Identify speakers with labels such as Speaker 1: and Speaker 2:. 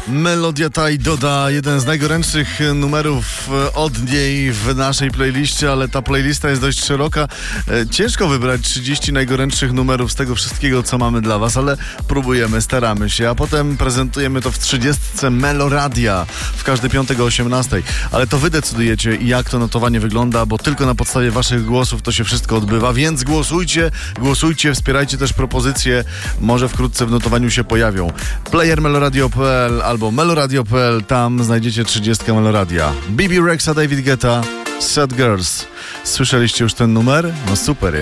Speaker 1: Melodia Taj doda jeden z najgorętszych numerów od niej w naszej playliście, ale ta playlista jest dość szeroka. Ciężko wybrać 30 najgorętszych numerów z tego wszystkiego, co mamy dla was, ale próbujemy, staramy się, a potem prezentujemy to w 30 Meloradia w każdy piątek o 18. Ale to wy decydujecie, jak to notowanie wygląda, bo tylko na podstawie waszych głosów to się wszystko odbywa, więc głosujcie, wspierajcie też propozycje, może wkrótce w notowaniu się pojawią. Player meloradio.pl albo meloradio.pl, tam znajdziecie 30 Meloradia. Bibi Rexa, David Guetta, Sad Girls. Słyszeliście już ten numer? No super jest.